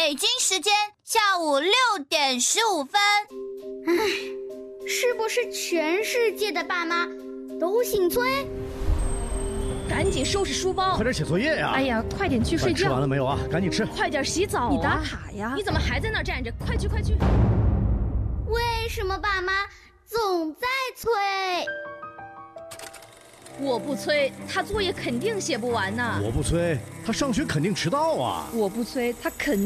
北京时间下午6点15分。 是不是全世界的爸妈都姓崔？ 赶紧收拾书包， 快点写作业呀！ 哎呀，快点去睡觉。 吃完了没有啊？赶紧吃。 快点洗澡啊！ 你打卡呀！ 你怎么还在那儿站着？快去快去！ 为什么爸妈总在催？ 我不催，他作业肯定写不完呢。 我不催，他上学肯定迟到啊。 我不催，他肯